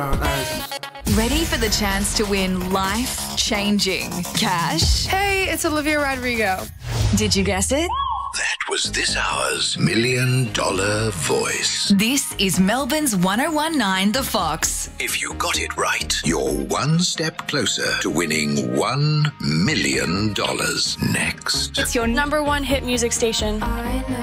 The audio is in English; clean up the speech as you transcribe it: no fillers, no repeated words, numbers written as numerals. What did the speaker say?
Oh, nice. Ready for the chance to win life-changing cash? Hey, it's Olivia Rodrigo. Did you guess it? That was this hour's $1 Million Voice. This is Melbourne's 1019 The Fox. If you got it right, you're one step closer to winning $1 million. Next. It's your #1 hit music station.